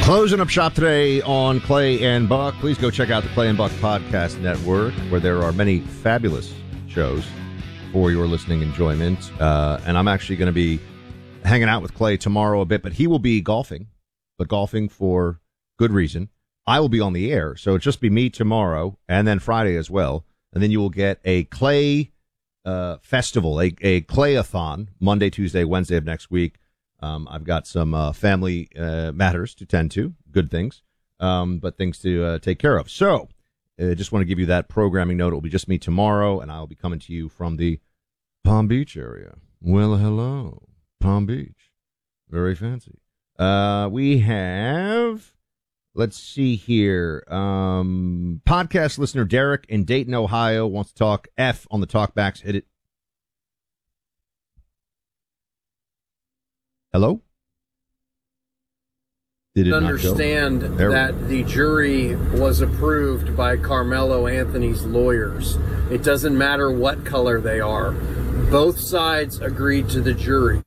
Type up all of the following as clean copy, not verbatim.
Closing up shop today on Clay and Buck. Please go check out the Clay and Buck Podcast Network, where there are many fabulous shows for your listening enjoyment. And I'm actually going to be hanging out with Clay tomorrow a bit, but he will be golfing, but golfing for good reason. I will be on the air, so it'll just be me tomorrow and then Friday as well. And then you will get a Clay festival, a Clayathon, Monday, Tuesday, Wednesday of next week. I've got some family matters to tend to, good things, but things to take care of. So just want to give you that programming note. It will be just me tomorrow, and I'll be coming to you from the Palm Beach area. Well, hello, Palm Beach. Very fancy. We have, let's see here, podcast listener Derek in Dayton, Ohio wants to talk F on the talkbacks. Hit it. Hello? Did it understand that the jury was approved by Carmelo Anthony's lawyers. It doesn't matter what color they are. Both sides agreed to the jury.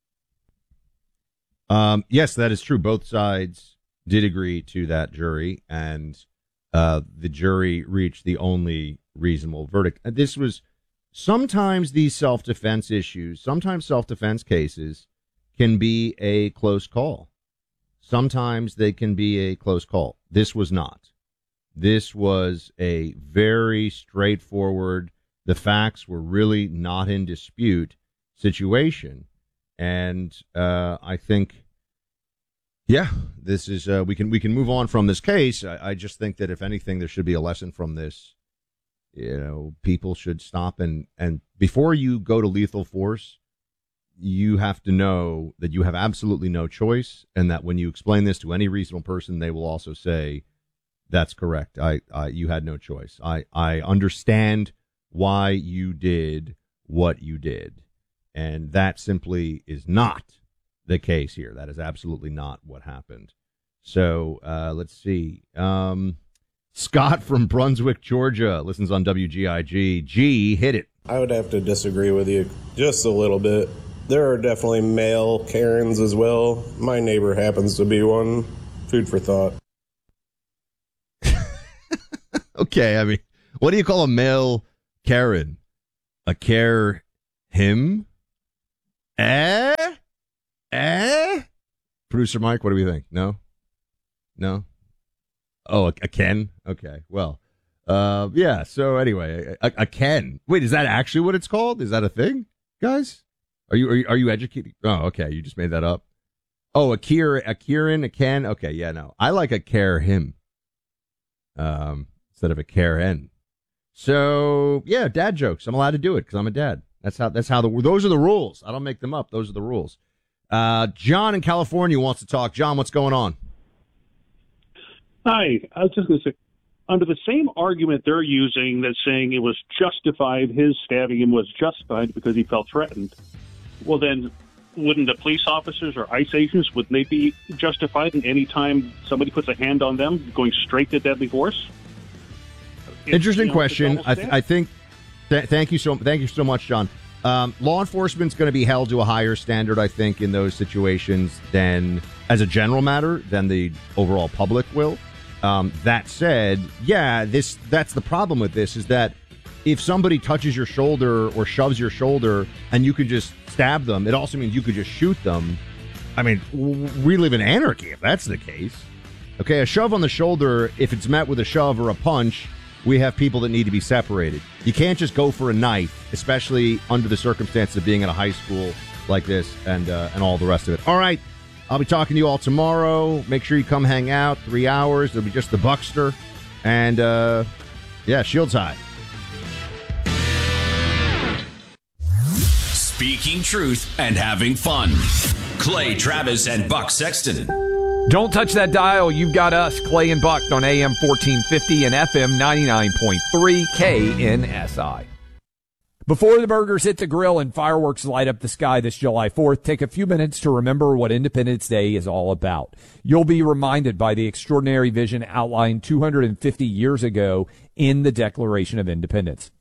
Yes, that is true. Both sides did agree to that jury, and the jury reached the only reasonable verdict. This was sometimes these self-defense issues, sometimes self-defense cases can be a close call. Sometimes they can be a close call. This was not. This was a very straightforward, the facts were really not in dispute situation. And I think, yeah, this is we can move on from this case. I just think that if anything, there should be a lesson from this. You know, people should stop and before you go to lethal force, you have to know that you have absolutely no choice, and that when you explain this to any reasonable person, they will also say, that's correct. You had no choice. I understand why you did what you did. And that simply is not the case here. That is absolutely not what happened. So let's see. Scott from Brunswick, Georgia, listens on WGIG. G, hit it. I would have to disagree with you just a little bit. There are definitely male Karens as well. My neighbor happens to be one. Food for thought. Okay, I mean, what do you call a male Karen? A care him? Producer Mike, what do we think? No? Oh, a Ken? Okay, well, yeah, so anyway, a Ken. Wait, is that actually what it's called? Is that a thing, guys? Are you educated? Oh, okay. You just made that up. Oh, a Kieran, a Ken. Okay, yeah, no. I like a care him, instead of a Karen. So yeah, dad jokes. I'm allowed to do it because I'm a dad. Those are the rules. I don't make them up. Those are the rules. John in California wants to talk. John, what's going on? Hi. I was just going to say, under the same argument they're using that's saying it was justified, his stabbing him was justified because he felt threatened. Well, then, wouldn't the police officers or ICE agents, would they be justified in any time somebody puts a hand on them going straight to deadly force? Interesting question. I think. Thank you so much, John. Law enforcement's going to be held to a higher standard, I think, in those situations than, as a general matter, than the overall public will. That said, yeah, that's the problem with this is that if somebody touches your shoulder or shoves your shoulder and you can just stab them, it also means you could just shoot them. I mean, we live in anarchy if that's the case. Okay, a shove on the shoulder, if it's met with a shove or a punch, we have people that need to be separated. You can't just go for a knife, especially under the circumstances of being at a high school like this and all the rest of it. All right, I'll be talking to you all tomorrow. Make sure you come hang out. 3 hours. It'll be just the Buckster. And, yeah, shields high. Speaking truth and having fun. Clay Travis and Buck Sexton. Don't touch that dial. You've got us, Clay and Buck, on AM 1450 and FM 99.3 KNSI. Before the burgers hit the grill and fireworks light up the sky this July 4th, take a few minutes to remember what Independence Day is all about. You'll be reminded by the extraordinary vision outlined 250 years ago in the Declaration of Independence.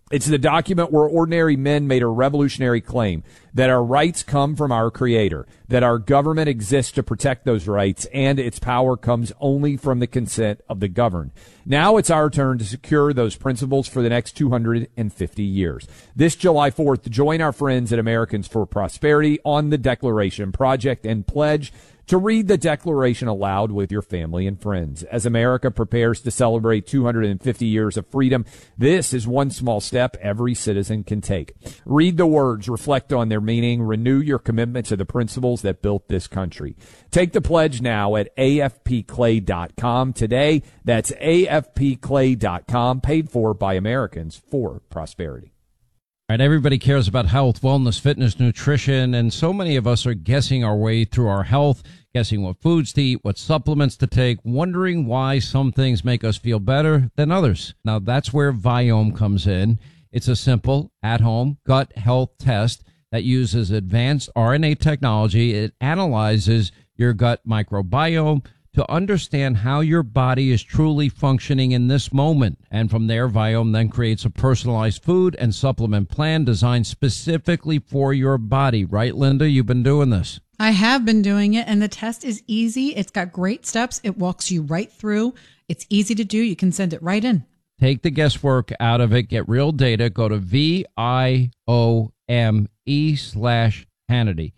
It's the document where ordinary men made a revolutionary claim that our rights come from our Creator, that our government exists to protect those rights, and its power comes only from the consent of the governed. Now it's our turn to secure those principles for the next 250 years. This July 4th, join our friends at Americans for Prosperity on the Declaration Project and pledge to read the Declaration aloud with your family and friends. As America prepares to celebrate 250 years of freedom, this is one small step every citizen can take. Read the words, reflect on their meaning, renew your commitment to the principles that built this country. Take the pledge now at afpclay.com today. That's afpclay.com, paid for by Americans for Prosperity. All right, everybody cares about health, wellness, fitness, nutrition, and so many of us are guessing our way through our health, guessing what foods to eat, what supplements to take, wondering why some things make us feel better than others. Now, that's where Viome comes in. It's a simple, at-home gut health test that uses advanced RNA technology. It analyzes your gut microbiome to understand how your body is truly functioning in this moment. And from there, Viome then creates a personalized food and supplement plan designed specifically for your body. Right, Linda? You've been doing this. I have been doing it, and the test is easy. It's got great steps. It walks you right through. It's easy to do. You can send it right in. Take the guesswork out of it. Get real data. Go to VIOME/Hannity.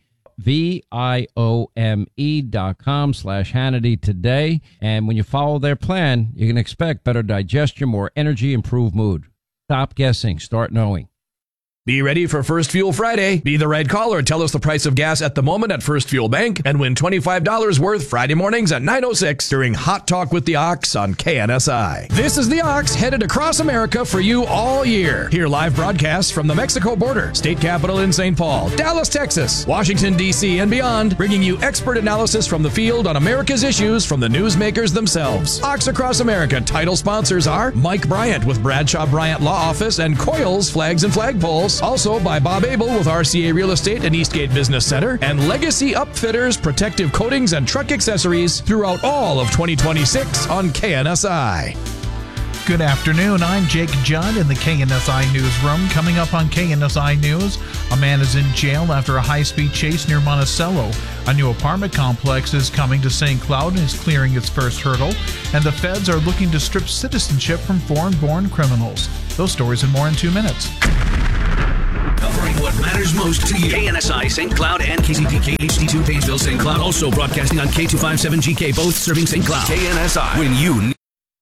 VIOME.com/Hannity today. And when you follow their plan, you can expect better digestion, more energy, improved mood. Stop guessing. Start knowing. Be ready for First Fuel Friday. Be the right caller and tell us the price of gas at the moment at First Fuel Bank and win $25 worth Friday mornings at 9:06 during Hot Talk with the Ox on KNSI. This is the Ox headed across America for you all year. Hear live broadcasts from the Mexico border, state capital in St. Paul, Dallas, Texas, Washington, D.C., and beyond, bringing you expert analysis from the field on America's issues from the newsmakers themselves. Ox Across America title sponsors are Mike Bryant with Bradshaw Bryant Law Office and Coils Flags and Flagpoles. Also by Bob Abel with RCA Real Estate and Eastgate Business Center, and Legacy Upfitters, protective coatings and truck accessories throughout all of 2026 on KNSI. Good afternoon. I'm Jake Judd in the KNSI Newsroom. Coming up on KNSI News, a man is in jail after a high-speed chase near Monticello. A new apartment complex is coming to St. Cloud and is clearing its first hurdle. And the feds are looking to strip citizenship from foreign-born criminals. Those stories and more in 2 minutes. Covering what matters most to you. KNSI St. Cloud and KCPK HD2 Painesville St. Cloud. Also broadcasting on K257GK, both serving St. Cloud. KNSI. When you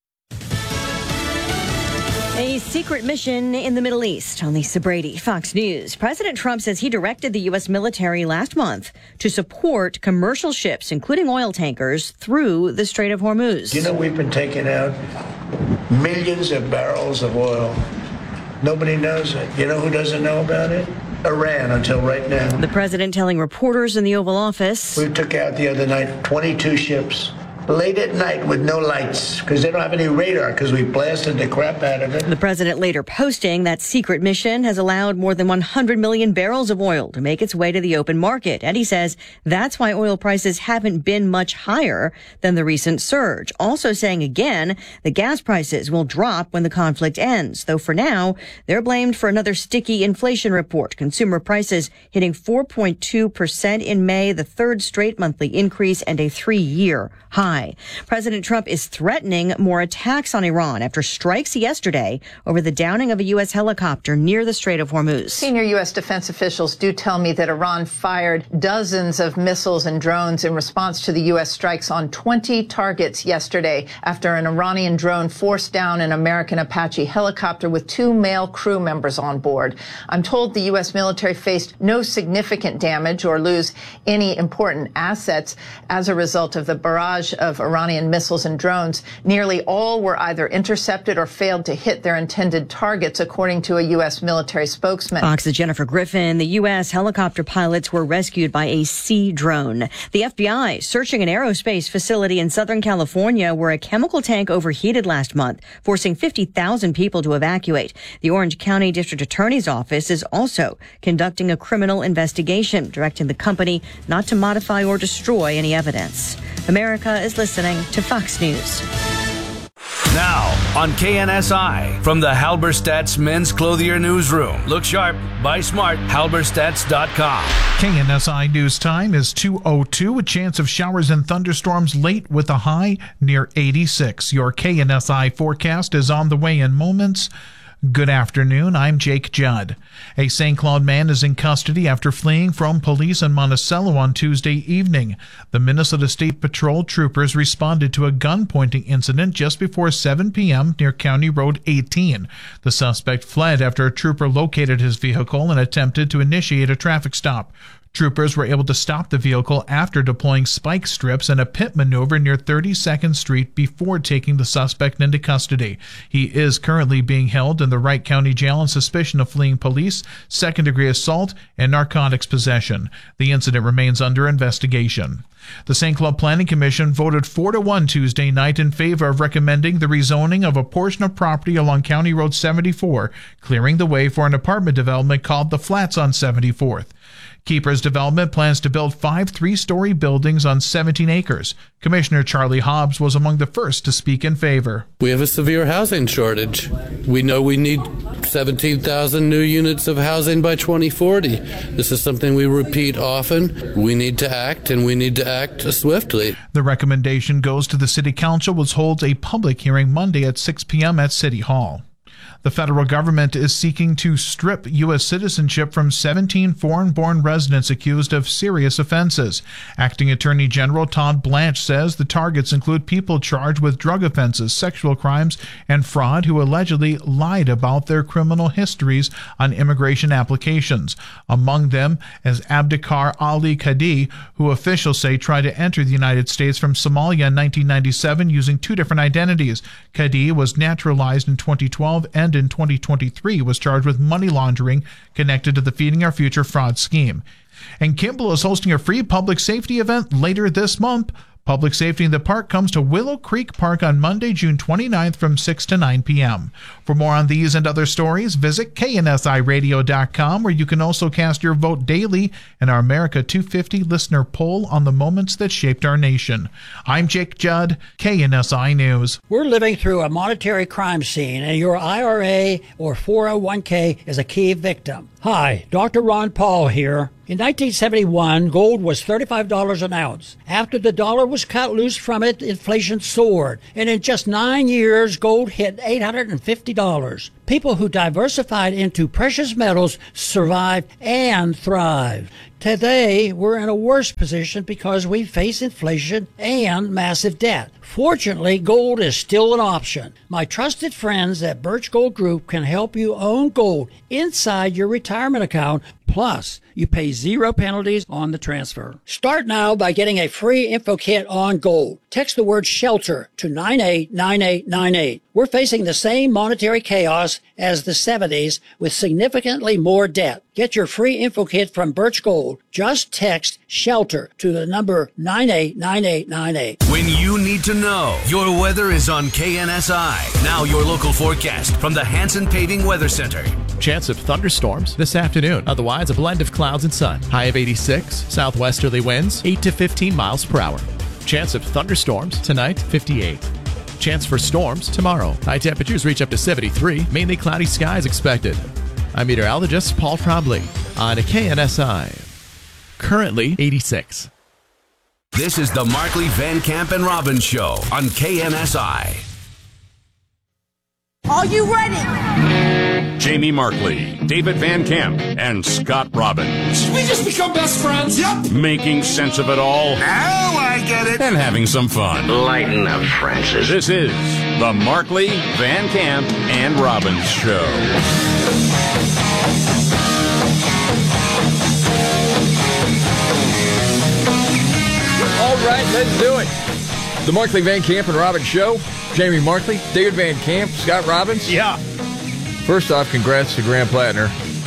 A secret mission in the Middle East. On Lisa Brady, Fox News. President Trump says he directed the U.S. military last month to support commercial ships, including oil tankers, through the Strait of Hormuz. You know, we've been taking out millions of barrels of oil. Nobody knows it. You know who doesn't know about it? Iran, until right now. The president telling reporters in the Oval Office. We took out the other night 22 ships. Late at night with no lights because they don't have any radar because we blasted the crap out of it. The president later posting that secret mission has allowed more than 100 million barrels of oil to make its way to the open market. And he says that's why oil prices haven't been much higher than the recent surge. Also saying again, the gas prices will drop when the conflict ends. Though for now, they're blamed for another sticky inflation report. Consumer prices hitting 4.2% in May, the third straight monthly increase and a 3-year high. President Trump is threatening more attacks on Iran after strikes yesterday over the downing of a U.S. helicopter near the Strait of Hormuz. Senior U.S. defense officials do tell me that Iran fired dozens of missiles and drones in response to the U.S. strikes on 20 targets yesterday after an Iranian drone forced down an American Apache helicopter with 2 male crew members on board. I'm told the U.S. military faced no significant damage or lose any important assets as a result of the barrage of Iranian missiles and drones. Nearly all were either intercepted or failed to hit their intended targets, according to a U.S. military spokesman. Fox's Jennifer Griffin. The U.S. helicopter pilots were rescued by a sea drone. The FBI searching an aerospace facility in Southern California where a chemical tank overheated last month, forcing 50,000 people to evacuate. The Orange County District Attorney's Office is also conducting a criminal investigation, directing the company not to modify or destroy any evidence. America is listening to Fox News. Now, on KNSI. From the Halberstadt's Men's Clothier Newsroom. Look sharp, buy smart, halberstadts.com. KNSI News Time is 2:02. A chance of showers and thunderstorms late with a high near 86. Your KNSI forecast is on the way in moments. Good afternoon. I'm Jake Judd. A St. Cloud man is in custody after fleeing from police in Monticello on Tuesday evening. The Minnesota State Patrol troopers responded to a gun-pointing incident just before 7 p.m. near County Road 18. The suspect fled after a trooper located his vehicle and attempted to initiate a traffic stop. Troopers were able to stop the vehicle after deploying spike strips and a pit maneuver near 32nd Street before taking the suspect into custody. He is currently being held in the Wright County Jail on suspicion of fleeing police, second-degree assault, and narcotics possession. The incident remains under investigation. The St. Cloud Planning Commission voted 4-1 Tuesday night in favor of recommending the rezoning of a portion of property along County Road 74, clearing the way for an apartment development called The Flats on 74th. Keepers Development plans to build 5 three-story buildings on 17 acres. Commissioner Charlie Hobbs was among the first to speak in favor. We have a severe housing shortage. We know we need 17,000 new units of housing by 2040. This is something we repeat often. We need to act, and we need to act swiftly. The recommendation goes to the City Council, which holds a public hearing Monday at 6 p.m. at City Hall. The federal government is seeking to strip U.S. citizenship from 17 foreign-born residents accused of serious offenses. Acting Attorney General Todd Blanche says the targets include people charged with drug offenses, sexual crimes, and fraud who allegedly lied about their criminal histories on immigration applications. Among them is Abdikar Ali Kadi, who officials say tried to enter the United States from Somalia in 1997 using 2 different identities. Kadi was naturalized in 2012 and in 2023 was charged with money laundering connected to the Feeding Our Future fraud scheme. And Kimball is hosting a free public safety event later this month. Public Safety in the Park comes to Willow Creek Park on Monday, June 29th from 6 to 9 p.m. For more on these and other stories, visit KNSIRadio.com, where you can also cast your vote daily in our America 250 listener poll on the moments that shaped our nation. I'm Jake Judd, KNSI News. We're living through a monetary crime scene, and your IRA or 401k is a key victim. Hi, Dr. Ron Paul here. In 1971, gold was $35 an ounce. After the dollar was cut loose from it, inflation soared. And in just 9 years, gold hit $850. People who diversified into precious metals survived and thrived. Today, we're in a worse position because we face inflation and massive debt. Fortunately, gold is still an option. My trusted friends at Birch Gold Group can help you own gold inside your retirement account. Plus, you pay 0 penalties on the transfer. Start now by getting a free info kit on gold. Text the word SHELTER to 989898. We're facing the same monetary chaos as the 70s with significantly more debt. Get your free info kit from Birch Gold. Just text SHELTER to the number 989898. When you need to know, your weather is on KNSI. Now your local forecast from the Hanson Paving Weather Center. Chance of thunderstorms this afternoon. Otherwise, a blend of clouds and sun. High of 86. Southwesterly winds 8 to 15 miles per hour. Chance of thunderstorms tonight, 58. Chance for storms tomorrow. High temperatures reach up to 73. Mainly cloudy skies expected. I'm meteorologist Paul Trombley on KNSI. Currently 86. This is the Markley, Van Camp, and Robbins Show on KNSI. Are you ready? Jamie Markley, David Van Camp, and Scott Robbins. Did we just become best friends? Yep. Making sense of it all. Now I get it. And having some fun. Lighten up, Francis. This is the Markley, Van Camp, and Robbins Show. All right, let's do it. The Markley, Van Camp, and Robbins Show. Jamie Markley, David Van Camp, Scott Robbins. Yeah. First off, congrats to Graham Plattner.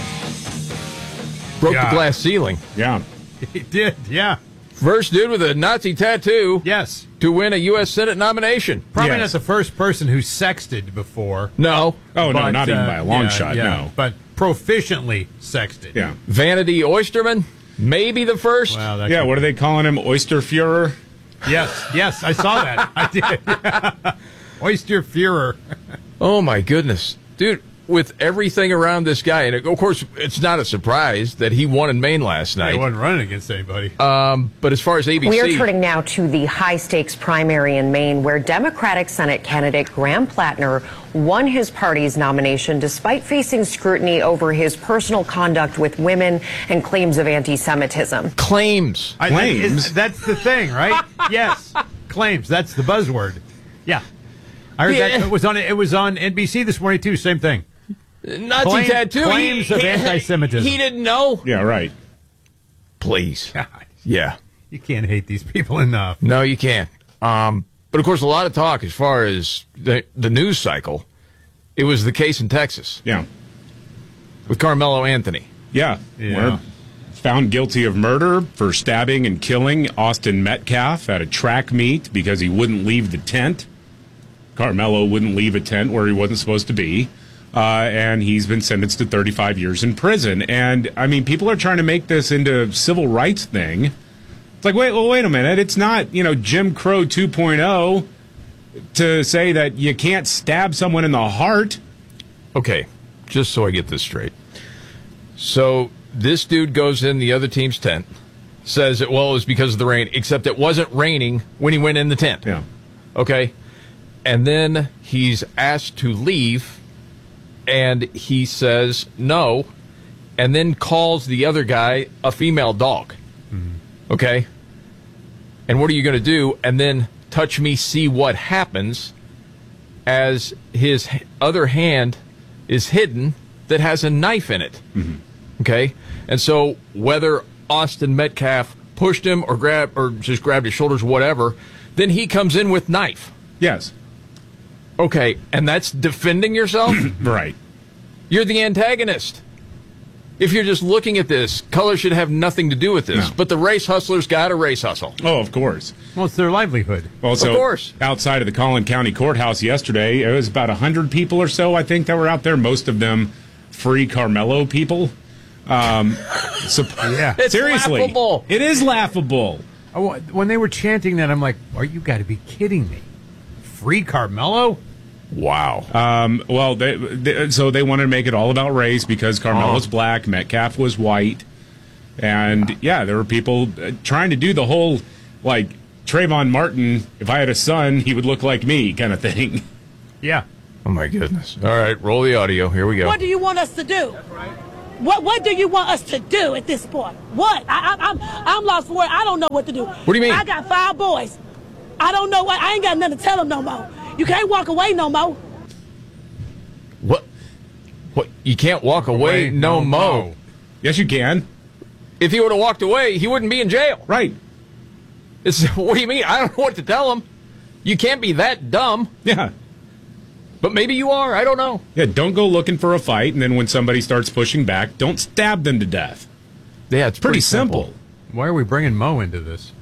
Broke the glass ceiling. Yeah. He did, yeah. First dude with a Nazi tattoo. Yes. To win a U.S. Senate nomination. Probably not the first person who sexted before. No. Oh, no, not even by a long shot, no. But proficiently sexted. Yeah. Vanity Oysterman, maybe the first. Wow, what are they calling him? Oysterfuhrer? Yes, I saw that. I did. Oysterführer. Oh, my goodness. Dude, with everything around this guy, and of course, it's not a surprise that he won in Maine last night. He wasn't running against anybody. But as far as ABC... We are turning now to the high-stakes primary in Maine, where Democratic Senate candidate Graham Plattner won his party's nomination despite facing scrutiny over his personal conduct with women and claims of anti-Semitism. Claims. That's the thing, right? Yes. Claims. That's the buzzword. Yeah. I heard that. It was on NBC this morning, too. Same thing. Nazi tattoo. Claims of anti-Semitism. He didn't know. Yeah, right. Please. God. Yeah. You can't hate these people enough. No, you can't. But, of course, a lot of talk as far as the news cycle. It was the case in Texas. Yeah. With Carmelo Anthony. Yeah. We're found guilty of murder for stabbing and killing Austin Metcalf at a track meet because he wouldn't leave the tent. Carmelo wouldn't leave a tent where he wasn't supposed to be. And he's been sentenced to 35 years in prison. And, I mean, people are trying to make this into a civil rights thing. It's like, wait a minute. It's not, Jim Crow 2.0 to say that you can't stab someone in the heart. Okay, just so I get this straight. So this dude goes in the other team's tent, says it was because of the rain, except it wasn't raining when he went in the tent. Yeah. Okay? And then he's asked to leave, and he says no, and then calls the other guy a female dog. Mm-hmm. Okay? And what are you going to do? And then touch me, see what happens, as his other hand is hidden that has a knife in it. Mm-hmm. Okay? And so whether Austin Metcalf pushed him or just grabbed his shoulders, whatever, then he comes in with knife. Yes. Okay, and that's defending yourself? Right. You're the antagonist. If you're just looking at this, color should have nothing to do with this. No. But the race hustlers got to race hustle. Oh, of course. Well, it's their livelihood. Well, so of course. Outside of the Collin County Courthouse yesterday, it was about 100 people or so, I think, that were out there. Most of them free Carmelo people. It's seriously, laughable. It is laughable. When they were chanting that, I'm like, "Oh, you got to be kidding me! Free Carmelo." Wow. Well, so they wanted to make it all about race because Carmelo's black, Metcalf was white, and there were people trying to do the whole like Trayvon Martin. If I had a son, he would look like me, kind of thing. Yeah. Oh my goodness. All right, roll the audio. Here we go. What do you want us to do? That's right. What do you want us to do at this point? What? I'm lost for words. I don't know what to do. What do you mean? I got 5 boys. I don't know what. I ain't got nothing to tell them no more. You can't walk away no more. What? You can't walk away no more. Yes, you can. If he would have walked away, he wouldn't be in jail. Right. What do you mean? I don't know what to tell him. You can't be that dumb. Yeah. But maybe you are. I don't know. Yeah, don't go looking for a fight, and then when somebody starts pushing back, don't stab them to death. Yeah, it's pretty simple. Why are we bringing Mo into this?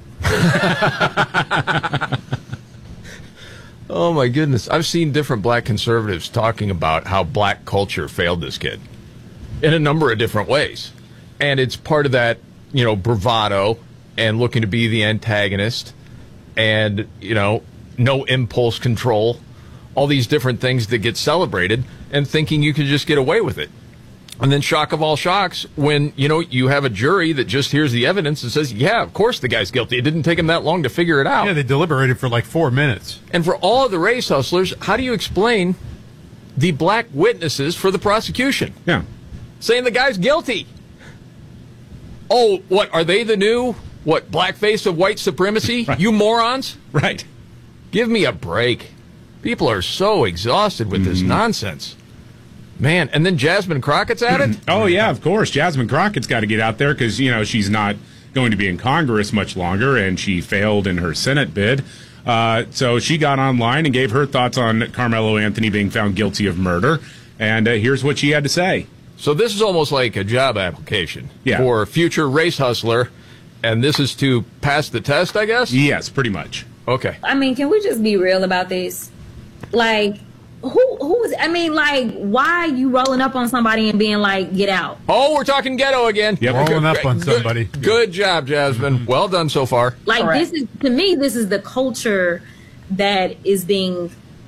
Oh, my goodness. I've seen different black conservatives talking about how black culture failed this kid in a number of different ways. And it's part of that, bravado and looking to be the antagonist and, no impulse control, all these different things that get celebrated and thinking you can just get away with it. And then shock of all shocks when, you have a jury that just hears the evidence and says, yeah, of course the guy's guilty. It didn't take him that long to figure it out. Yeah, they deliberated for like 4 minutes. And for all of the race hustlers, how do you explain the black witnesses for the prosecution? Yeah. Saying the guy's guilty. Oh, what, are they the new, blackface of white supremacy? Right. You morons? Right. Give me a break. People are so exhausted with this nonsense. Man, and then Jasmine Crockett's at it? Oh, yeah, of course. Jasmine Crockett's got to get out there because, she's not going to be in Congress much longer, and she failed in her Senate bid. So she got online and gave her thoughts on Carmelo Anthony being found guilty of murder. And here's what she had to say. So this is almost like a job application for a future race hustler, and this is to pass the test, I guess? Yes, pretty much. Okay. I mean, can we just be real about this? Like, who is, why are you rolling up on somebody and being like, get out? Oh, we're talking ghetto again. Yep. Rolling up on somebody. Good job, Jasmine. Well done so far. Like, this is, to me, this is the culture that is being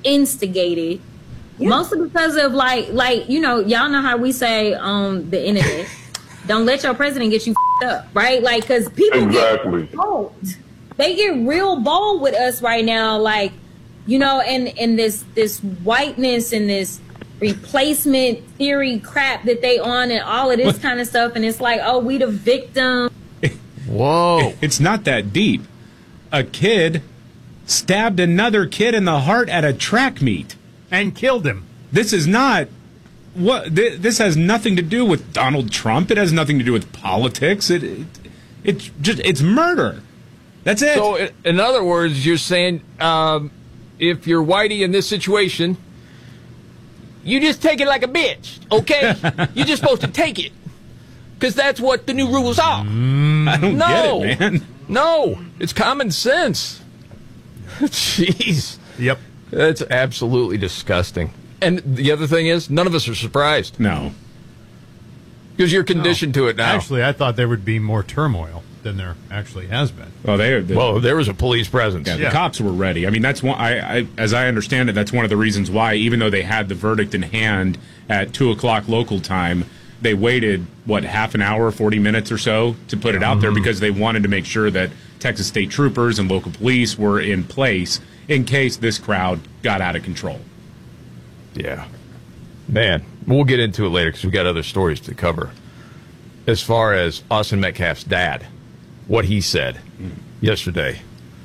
instigated, mostly because of like you know, y'all know how we say on the internet, don't let your president get you up, right? Like, because people get bold. They get real bold with us right now, like, you know, and this whiteness and this replacement theory crap that they on and all of this kind of stuff, and it's like, oh, we the victim. Whoa. It's not that deep. A kid stabbed another kid in the heart at a track meet and killed him. This is not this has nothing to do with Donald Trump. It has nothing to do with politics. It's murder. That's it. So in other words, you're saying if you're whitey in this situation, you just take it like a bitch, okay? You're just supposed to take it. Because that's what the new rules are. I don't get it, man. No, it's common sense. Jeez. Yep. That's absolutely disgusting. And the other thing is, none of us are surprised. No. Because you're conditioned to it now. Actually, I thought there would be more turmoil than there actually has been. Well, there was a police presence. Yeah, the cops were ready. I mean, that's one. As I understand it, that's one of the reasons why, even though they had the verdict in hand at 2:00 local time, they waited half an hour, 40 minutes or so to put it out there because they wanted to make sure that Texas state troopers and local police were in place in case this crowd got out of control. Yeah, man, we'll get into it later because we got other stories to cover. As far as Austin Metcalf's dad, what he said yesterday.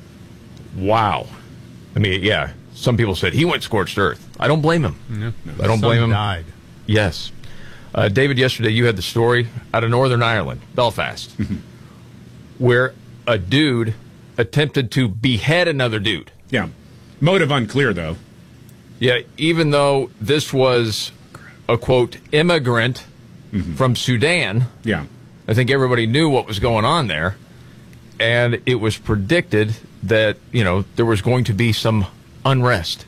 Wow. I mean, yeah, some people said he went scorched earth. I don't blame him. No, I don't blame him. Died. Yes. David, yesterday you had the story out of Northern Ireland, Belfast, where a dude attempted to behead another dude. Yeah. Motive unclear, though. Yeah, even though this was a, quote, immigrant from Sudan. Yeah. I think everybody knew what was going on there. And it was predicted that, you know, there was going to be some unrest.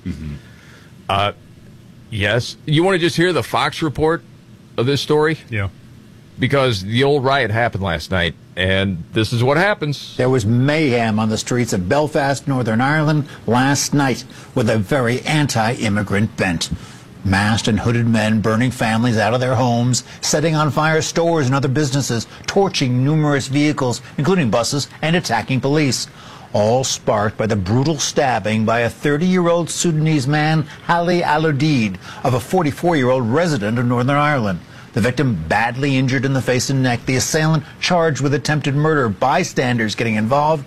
Yes. You want to just hear the Fox report of this story? Yeah. Because the old riot happened last night, and this is what happens. There was mayhem on the streets of Belfast, Northern Ireland last night with a very anti-immigrant bent. Masked and hooded men burning families out of their homes, setting on fire stores and other businesses, torching numerous vehicles, including buses, and attacking police. All sparked by the brutal stabbing by a 30-year-old Sudanese man, Ali Al-Udeid, of a 44-year-old resident of Northern Ireland. The victim badly injured in the face and neck. The assailant charged with attempted murder. Bystanders getting involved